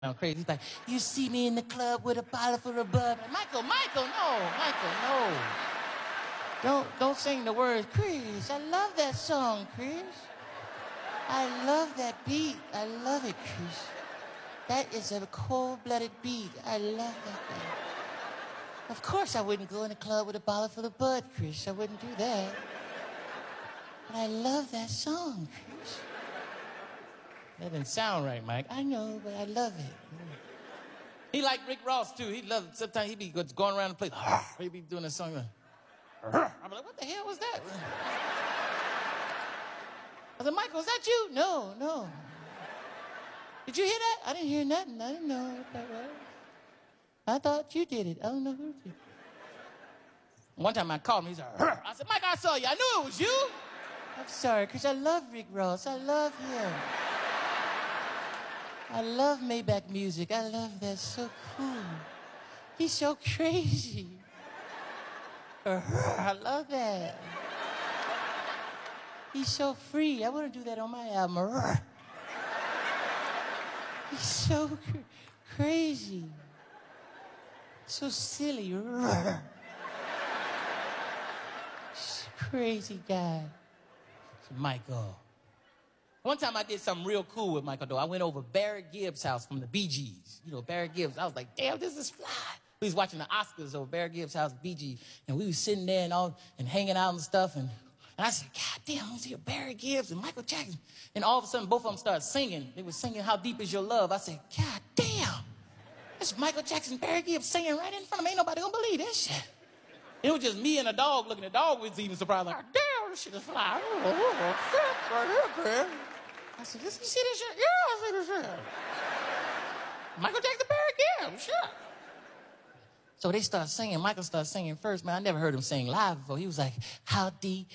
I'm crazy. He's like, you see me in the club with a bottle full of bub. Michael, no. Don't sing the words. Chris, I love that song, Chris. I love that beat. I love it, Chris. That is a cold-blooded beat. I love that beat. Of course I wouldn't go in a club with a bottle full of bud, Chris. I wouldn't do that. But I love that song, Chris. That didn't sound right, Mike. I know, but I love it. He liked Rick Ross, too. He loved, sometimes he'd be going around the place. He'd be doing a song like, I'm like, what the hell was that? I said, Michael, is that you? No. Did you hear that? I didn't hear nothing. I didn't know what that was. I thought you did it. I don't know who did it. One time I called him. He said, I said, Mike, I saw you. I knew it was you. I'm sorry, because I love Rick Ross. I love him. I love Maybach music. I love that. So cool. He's so crazy. I love that. He's so free. I want to do that on my album. He's so crazy. So silly. Crazy guy. Michael. One time I did something real cool with Michael, though. I went over Barry Gibbs' house from the Bee Gees. You know, Barry Gibbs. I was like, damn, this is fly. We was watching the Oscars over Barry Gibbs' house, Bee Gees, and we was sitting there and hanging out and stuff, and I said, God damn, I want to see Barry Gibbs and Michael Jackson. And all of a sudden, both of them started singing. They were singing How Deep Is Your Love. I said, God damn, that's Michael Jackson, Barry Gibbs singing right in front of me. Ain't nobody gonna believe this shit. It was just me and the dog looking. The dog was even surprised, like, damn, this shit is fly. I said, you see this shit? Yeah, I see this shit. Michael Jackson, Barry Gibbs, shit. So they started singing. Michael started singing first, man. I never heard him sing live before. He was like, how deep